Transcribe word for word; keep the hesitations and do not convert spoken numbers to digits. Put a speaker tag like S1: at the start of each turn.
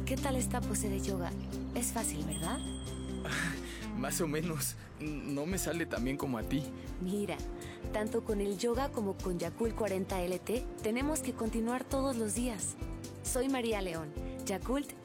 S1: ¿Qué tal esta pose de yoga? Es fácil, ¿verdad?
S2: Más o menos. No me sale tan bien como a ti.
S1: Mira, tanto con el yoga como con Yakult cuarenta L T, tenemos que continuar todos los días. Soy María León. Yakult